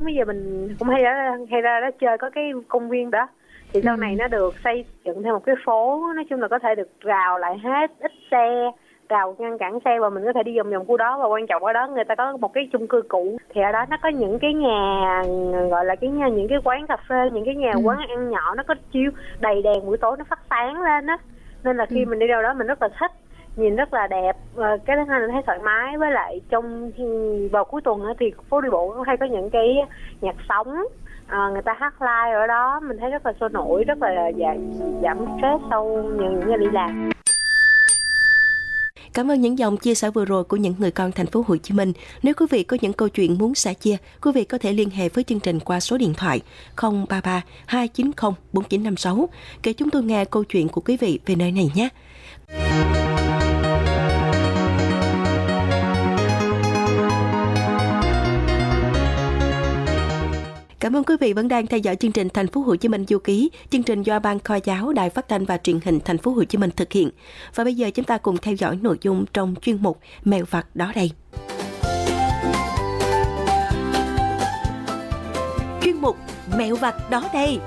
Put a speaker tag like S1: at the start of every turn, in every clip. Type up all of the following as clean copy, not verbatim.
S1: bây giờ mình cũng hay ra đó chơi, có cái công viên đó. Thì sau này nó được xây dựng thêm một cái phố, nói chung là có thể được rào lại hết, ít xe, rào ngăn cản xe và mình có thể đi vòng vòng khu đó. Và quan trọng ở đó người ta có một cái chung cư cũ, thì ở đó nó có những cái nhà, gọi là những cái quán cà phê, những cái nhà quán ăn nhỏ, nó có chiếu đầy đèn buổi tối nó phát sáng lên á, nên là khi mình đi đâu đó mình rất là thích, nhìn rất là đẹp. Cái thứ hai là thấy thoải mái, với lại vào cuối tuần thì phố đi bộ hay có những cái nhạc sống, người ta hát live ở đó, mình thấy rất là sôi nổi, rất là giảm stress sau những ngày đi làm.
S2: Cảm ơn những dòng chia sẻ vừa rồi của những người con thành phố Hồ Chí Minh. Nếu quý vị có những câu chuyện muốn sẻ chia, quý vị có thể liên hệ với chương trình qua số điện thoại 033 290 4956 kể chúng tôi nghe câu chuyện của quý vị về nơi này nhé. Cảm ơn quý vị vẫn đang theo dõi chương trình Thành phố Hồ Chí Minh du ký, chương trình do Ban Khoa giáo Đài Phát thanh và Truyền hình Thành phố Hồ Chí Minh thực hiện. Và bây giờ chúng ta cùng theo dõi nội dung trong chuyên mục Mèo vặt đó đây. Chuyên mục Mèo vặt đó đây.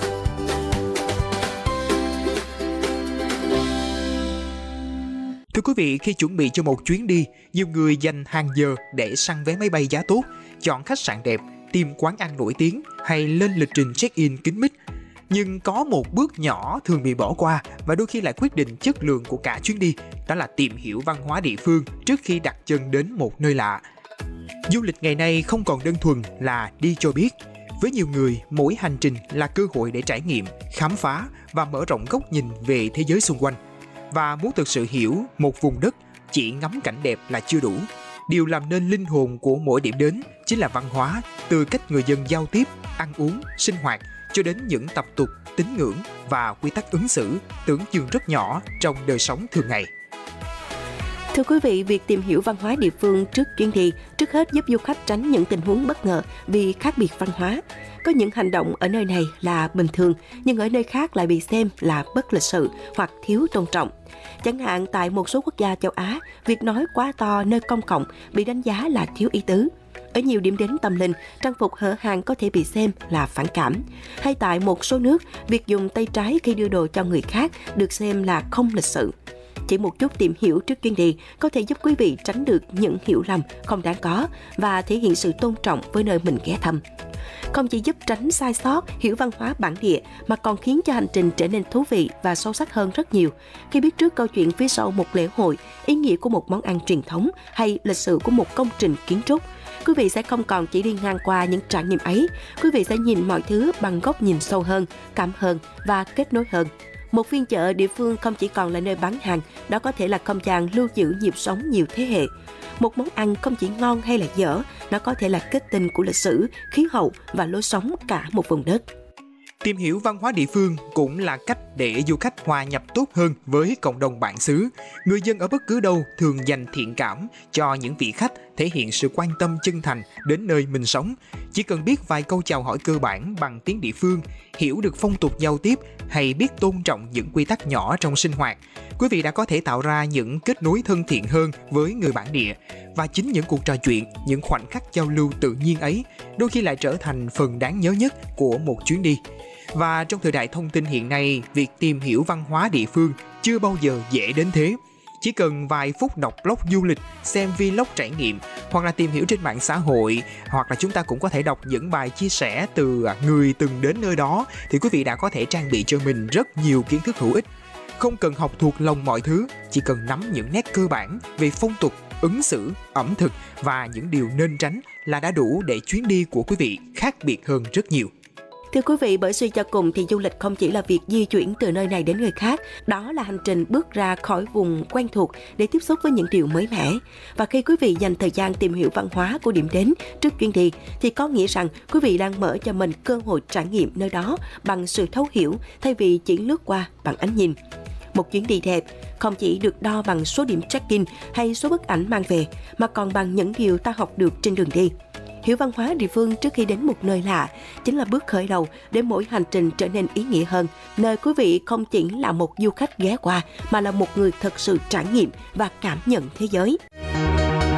S3: Thưa quý vị, khi chuẩn bị cho một chuyến đi, nhiều người dành hàng giờ để săn vé máy bay giá tốt, chọn khách sạn đẹp, tìm quán ăn nổi tiếng hay lên lịch trình check-in kín mít. Nhưng có một bước nhỏ thường bị bỏ qua và đôi khi lại quyết định chất lượng của cả chuyến đi, đó là tìm hiểu văn hóa địa phương trước khi đặt chân đến một nơi lạ. Du lịch ngày nay không còn đơn thuần là đi cho biết. Với nhiều người, mỗi hành trình là cơ hội để trải nghiệm, khám phá và mở rộng góc nhìn về thế giới xung quanh. Và muốn thực sự hiểu một vùng đất, chỉ ngắm cảnh đẹp là chưa đủ. Điều làm nên linh hồn của mỗi điểm đến chính là văn hóa, từ cách người dân giao tiếp, ăn uống, sinh hoạt cho đến những tập tục, tín ngưỡng và quy tắc ứng xử tưởng chừng rất nhỏ trong đời sống thường ngày.
S2: Thưa quý vị, việc tìm hiểu văn hóa địa phương trước chuyến đi trước hết giúp du khách tránh những tình huống bất ngờ vì khác biệt văn hóa. Có những hành động ở nơi này là bình thường, nhưng ở nơi khác lại bị xem là bất lịch sự hoặc thiếu tôn trọng. Chẳng hạn tại một số quốc gia châu Á, việc nói quá to nơi công cộng bị đánh giá là thiếu ý tứ. Ở nhiều điểm đến tâm linh, trang phục hở hang có thể bị xem là phản cảm. Hay tại một số nước, việc dùng tay trái khi đưa đồ cho người khác được xem là không lịch sự. Chỉ một chút tìm hiểu trước chuyến đi có thể giúp quý vị tránh được những hiểu lầm không đáng có và thể hiện sự tôn trọng với nơi mình ghé thăm. Không chỉ giúp tránh sai sót, hiểu văn hóa bản địa mà còn khiến cho hành trình trở nên thú vị và sâu sắc hơn rất nhiều. Khi biết trước câu chuyện phía sau một lễ hội, ý nghĩa của một món ăn truyền thống hay lịch sử của một công trình kiến trúc, quý vị sẽ không còn chỉ đi ngang qua những trải nghiệm ấy. Quý vị sẽ nhìn mọi thứ bằng góc nhìn sâu hơn, cảm hơn và kết nối hơn. Một phiên chợ địa phương không chỉ còn là nơi bán hàng, đó có thể là không gian lưu giữ nhịp sống nhiều thế hệ. Một món ăn không chỉ ngon hay là dở, nó có thể là kết tinh của lịch sử, khí hậu và lối sống cả một vùng đất.
S3: Tìm hiểu văn hóa địa phương cũng là cách để du khách hòa nhập tốt hơn với cộng đồng bản xứ. Người dân ở bất cứ đâu thường dành thiện cảm cho những vị khách, thể hiện sự quan tâm chân thành đến nơi mình sống. Chỉ cần biết vài câu chào hỏi cơ bản bằng tiếng địa phương, hiểu được phong tục giao tiếp hay biết tôn trọng những quy tắc nhỏ trong sinh hoạt, quý vị đã có thể tạo ra những kết nối thân thiện hơn với người bản địa. Và chính những cuộc trò chuyện, những khoảnh khắc giao lưu tự nhiên ấy đôi khi lại trở thành phần đáng nhớ nhất của một chuyến đi. Và trong thời đại thông tin hiện nay, việc tìm hiểu văn hóa địa phương chưa bao giờ dễ đến thế. Chỉ cần vài phút đọc blog du lịch, xem vlog trải nghiệm, hoặc là tìm hiểu trên mạng xã hội, hoặc là chúng ta cũng có thể đọc những bài chia sẻ từ người từng đến nơi đó, thì quý vị đã có thể trang bị cho mình rất nhiều kiến thức hữu ích. Không cần học thuộc lòng mọi thứ, chỉ cần nắm những nét cơ bản về phong tục, ứng xử, ẩm thực và những điều nên tránh là đã đủ để chuyến đi của quý vị khác biệt hơn rất nhiều.
S2: Thưa quý vị, bởi suy cho cùng thì du lịch không chỉ là việc di chuyển từ nơi này đến nơi khác, đó là hành trình bước ra khỏi vùng quen thuộc để tiếp xúc với những điều mới mẻ. Và khi quý vị dành thời gian tìm hiểu văn hóa của điểm đến trước chuyến đi, thì có nghĩa rằng quý vị đang mở cho mình cơ hội trải nghiệm nơi đó bằng sự thấu hiểu thay vì chỉ lướt qua bằng ánh nhìn. Một chuyến đi đẹp không chỉ được đo bằng số điểm check-in hay số bức ảnh mang về, mà còn bằng những điều ta học được trên đường đi. Hiểu văn hóa địa phương trước khi đến một nơi lạ chính là bước khởi đầu để mỗi hành trình trở nên ý nghĩa hơn, nơi quý vị không chỉ là một du khách ghé qua mà là một người thật sự trải nghiệm và cảm nhận thế giới.